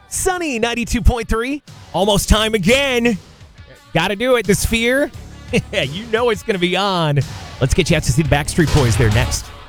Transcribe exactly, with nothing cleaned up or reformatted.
Sunny ninety-two point three. Almost time again. Got to do it. The Sphere. You know it's going to be on. Let's get you out to see the Backstreet Boys there next.